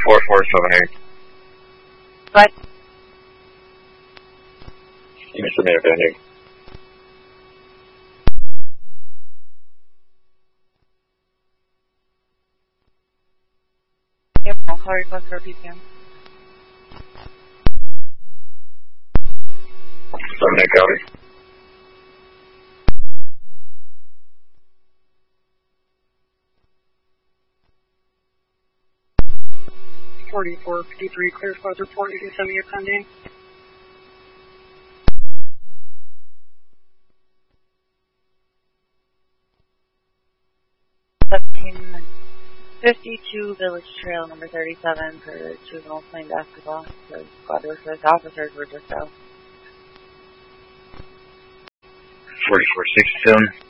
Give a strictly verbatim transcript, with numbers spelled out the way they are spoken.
four four seven eight. What? You can submit a pending. Yep, I'll call request for P P M. seven eight copy. forty-four fifty-three, clear squad report, you can send me a pending. seventeen fifty-two Village Trail, number thirty-seven, for juvenile playing basketball. The squad workers, officers were just out. forty-four sixty-seven.